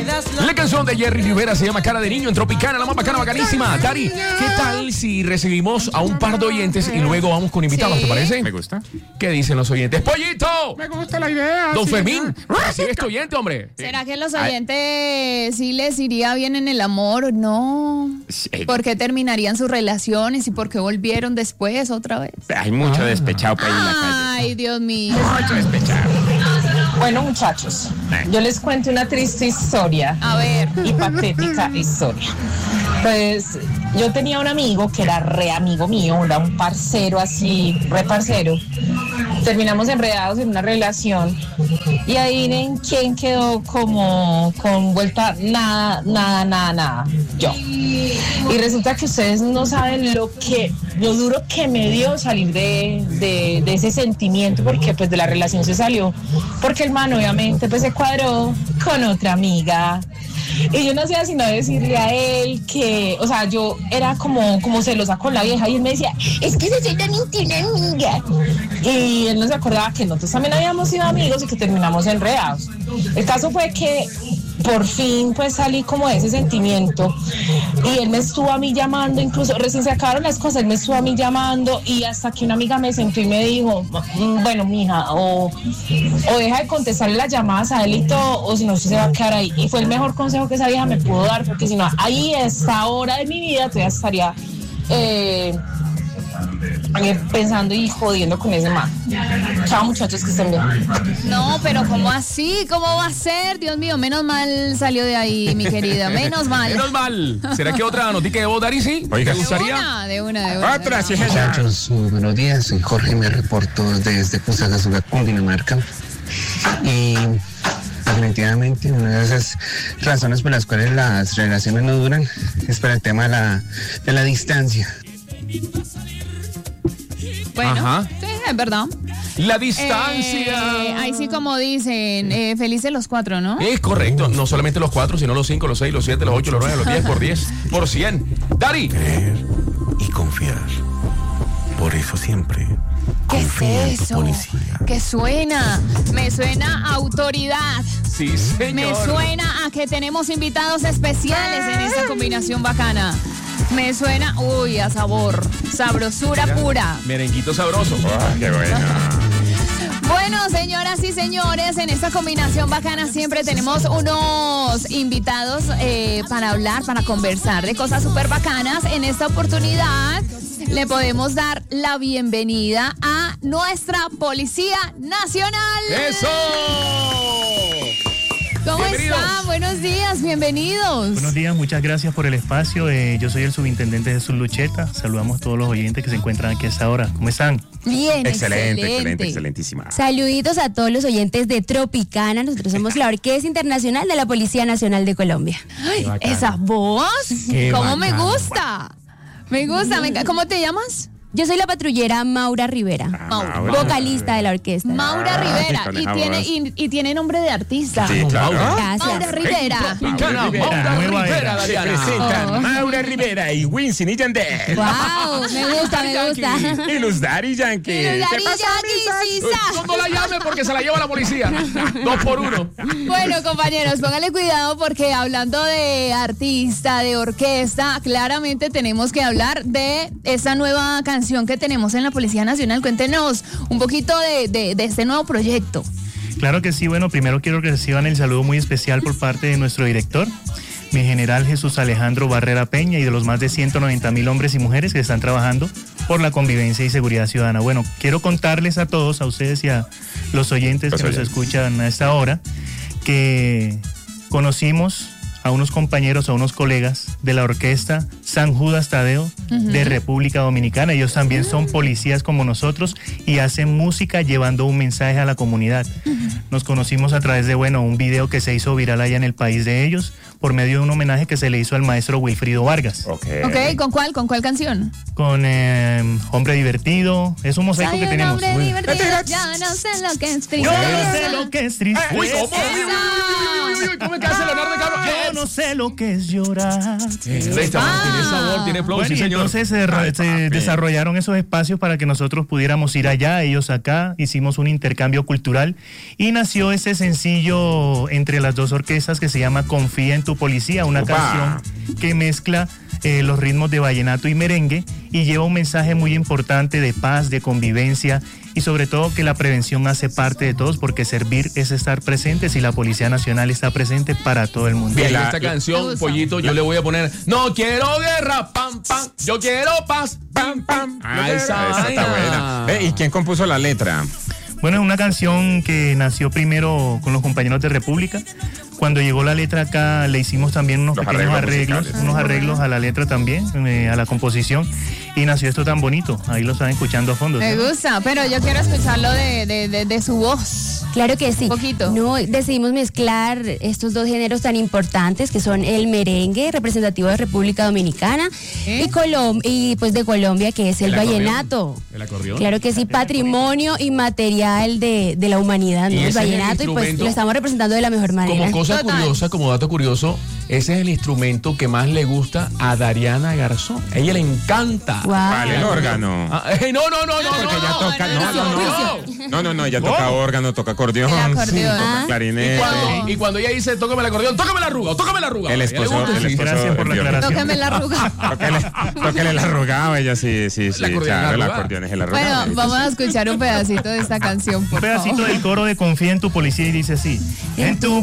La canción de Jerry Rivera se llama Cara de Niño en Tropicana, la más bacana, bacanísima. Dari, ¿qué tal si recibimos a un par de oyentes y luego vamos con invitados? Sí. ¿Te parece? Me gusta. ¿Qué dicen los oyentes? ¡Pollito! Me gusta la idea. Don sí, Fermín, señor. ¿sí es tu oyente, hombre? ¿Será que los oyentes sí les iría bien en el amor? No. ¿Por qué terminarían sus relaciones y por qué volvieron después otra vez? Hay mucho despechado por ahí en la calle. Ay, Dios mío. Mucho despechado. Bueno, muchachos, yo les cuento una triste historia A ver. y patética historia. Pues yo tenía un amigo que era re amigo mío, era un parcero así, re parcero. Terminamos enredados en una relación y adivinen quién quedó como con vuelta nada, yo. Y resulta que ustedes no saben lo duro que me dio salir de ese sentimiento, porque pues de la relación se salió, porque el man obviamente pues se cuadró con otra amiga. Y yo no hacía sino decirle a él que, o sea, yo era como celosa con la vieja y él me decía, es que se también tiene amiga. Y él no se acordaba que nosotros también habíamos sido amigos y que terminamos enredados. El caso fue que por fin pues salí como de ese sentimiento y él me estuvo a mí llamando, incluso recién se acabaron las cosas, él me estuvo a mí llamando y hasta que una amiga me sentó y me dijo, bueno mija, o deja de contestarle las llamadas a él y todo, o si no usted se va a quedar ahí. Y fue el mejor consejo que esa vieja me pudo dar, porque si no, ahí a esta hora de mi vida todavía estaría pensando y jodiendo con ese man. Chao muchachos, que estén bien. No, pero ¿cómo así? ¿Cómo va a ser? Dios mío, menos mal salió de ahí, mi querida. Menos mal. Menos mal. ¿Será que otra notica de voz, Dari, sí? Oiga. ¿Te gustaría? De una. Otra, sí, señor. Muchachos, muy buenos días. Soy Jorge, me reporto desde Fusagasugá, Cundinamarca. Y definitivamente una de esas razones por las cuales las relaciones no duran es por el tema de la distancia. Bueno, Ajá. sí, es verdad. La distancia. Ahí sí, como dicen, felices los cuatro, ¿no? Es correcto, no solamente los 4, sino los 5, los 6, los 7, los 8, los 9, los 10, por 10, por 100. Dari. Creer y confiar. Por eso siempre confía en tu policía. ¿Qué suena? Me suena a autoridad. Sí, señor. Me suena a que tenemos invitados especiales en esta combinación bacana. Me suena, a sabor, sabrosura pura. Merenguito sabroso. Qué bueno. Bueno, señoras y señores, en esta combinación bacana siempre tenemos unos invitados para hablar, para conversar de cosas súper bacanas. En esta oportunidad le podemos dar la bienvenida a nuestra Policía Nacional. ¡Eso! ¿Cómo Bienvenidos. están? Buenos días, bienvenidos. Buenos días, muchas gracias por el espacio. Yo soy el subintendente Jesús Lucheta. Saludamos a todos los oyentes que se encuentran aquí a esta hora. ¿Cómo están? Bien, Excelentísima. Saluditos a todos los oyentes de Tropicana. Nosotros somos la Orquesta Internacional de la Policía Nacional de Colombia. Ay, esa voz, Qué ¿cómo me bacano. gusta? Me gusta, ¿cómo te llamas? Yo soy la patrullera Maura Rivera, Maura. vocalista de la orquesta. Maura Rivera, con y esa tiene, voz. y tiene nombre de artista. Sí, claro. Gracias. Maura Rivera. Picana, Rivera. Maura Nueva Rivera, era. Se Dariana. presentan Maura Rivera y Wisin y Yandel. Wow, me gusta. Y los Daddy Yankee. Y los Daddy ¿Qué pasa, Yankee, misas? sisa. No la llame porque se la lleva la policía. 2 por 1. Bueno, compañeros, pónganle cuidado porque hablando de artista, de orquesta, claramente tenemos que hablar de esa nueva canción que tenemos en la Policía Nacional. Cuéntenos un poquito de este nuevo proyecto. Claro que sí. Bueno, primero quiero que reciban el saludo muy especial por parte de nuestro director, mi general Jesús Alejandro Barrera Peña, y de los más de 190,000 hombres y mujeres que están trabajando por la convivencia y seguridad ciudadana. Bueno, quiero contarles a todos, a ustedes y a los oyentes que nos escuchan a esta hora, que conocimos a unos compañeros, a unos colegas de la orquesta San Judas Tadeo de República Dominicana. Ellos también son policías como nosotros y hacen música llevando un mensaje a la comunidad. Nos conocimos a través de, un video que se hizo viral allá en el país de ellos, por medio de un homenaje que se le hizo al maestro Wilfrido Vargas. Ok, ¿con cuál canción? Con Hombre Divertido. Es un mosaico que tenemos. Hombre divertido, ya no sé lo que es tristeza. Yo no sé lo que es tristeza. Uy, ¿cómo? Uy, ¿cómo es que hace Leonardo DiCaprio? Yo no sé lo que es llorar. Tiene sabor, tiene flow, Bueno, sí, y señor. entonces se desarrollaron esos espacios para que nosotros pudiéramos ir allá, ellos acá, hicimos un intercambio cultural y nació ese sencillo entre las dos orquestas que se llama Confía en tu policía, una canción que mezcla los ritmos de vallenato y merengue y lleva un mensaje muy importante de paz, de convivencia y sobre todo que la prevención hace parte de todos porque servir es estar presentes y la Policía Nacional está presente para todo el mundo. Bien, esta canción, Pollito, yo le voy a poner no quiero guerra, pam, pam, yo quiero paz, pam, pam. Esa está buena. ¿Y quién compuso la letra? Bueno, es una canción que nació primero con los compañeros de República. Cuando llegó la letra acá le hicimos también unos pequeños arreglos a la letra también, a la composición. Y nació esto tan bonito. Ahí lo están escuchando a fondo. Me gusta, pero yo quiero escucharlo de su voz. Claro que sí. Un poquito. No, decidimos mezclar estos dos géneros tan importantes que son el merengue, representativo de República Dominicana, y pues de Colombia, que es el vallenato. El acordeón. Claro que sí, patrimonio inmaterial de la humanidad, ¿no? Y El ese es el vallenato, y pues instrumento- lo estamos representando de la mejor manera. Como cosa Total. curiosa, como dato curioso, ese es el instrumento que más le gusta a Dariana Garzón. A ella le encanta. Wow. Vale, el órgano. No, Porque ella toca, no, ella toca órgano, toca acordeón, El acordeón. toca clarinete. Y cuando ella dice, tócame el acordeón, tócame la arruga, tócame la arruga. El A ella le esposo, gusta, el sí. esposo Gracias por la el violín. aclaración. Tócame la arruga. Tóquele la arrugada, ella sí, El acordeón, claro, el la arrugada. acordeón es el arrugado. Bueno, vamos a escuchar un pedacito de esta canción, Un por pedacito favor. del coro de Confía en tu policía y dice así. En tu